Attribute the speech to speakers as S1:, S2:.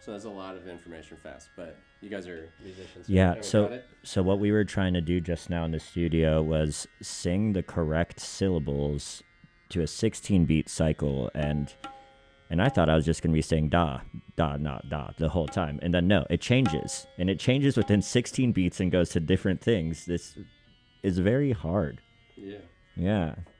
S1: So that's a lot of information fast. But you guys are musicians, so
S2: Yeah,
S1: I got
S2: so
S1: it.
S2: so what we were trying to do just now in the studio was sing the correct syllables to a 16 beat cycle, and I thought I was just going to be saying da da not da the whole time. And then no, it changes. And it changes within 16 beats and goes to different things. This is very hard.
S1: Yeah.
S2: Yeah.